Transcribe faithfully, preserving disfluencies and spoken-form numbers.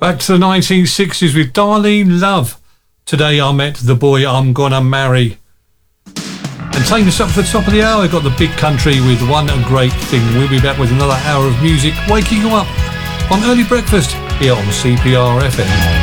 Back to the nineteen sixties with Darlene Love. Today I met the boy I'm gonna marry. And taking us up to the top of the hour, got the Big Country with One Great Thing. We'll be back with another hour of music, waking you up on early breakfast here on C P R F M.